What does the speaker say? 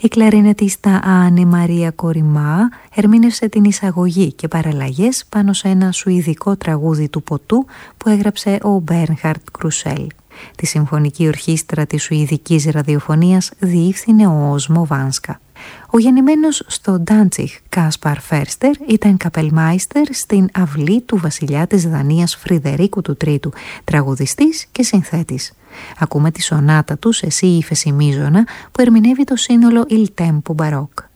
Η κλαρινετίστα Άννη Μαρία Κοριμά ερμήνευσε την εισαγωγή και παραλλαγές πάνω σε ένα σουηδικό τραγούδι του ποτού που έγραψε ο Μπέρνχαρτ Κρουσέλ. Τη Συμφωνική Ορχήστρα της Σουηδικής Ραδιοφωνίας διεύθυνε ο Όσμο Βάνσκα. Ο γεννημένος στο Ντάντσιχ Κάσπαρ Φέρστερ ήταν καπελμάιστερ στην αυλή του βασιλιά της Δανίας Φρυδερίκου του Τρίτου, τραγουδιστής και συνθέτης. Ακούμε τη σονάτα του σε σι ύφεση μείζωνα που ερμηνεύει το σύνολο Il Tempo Baroque.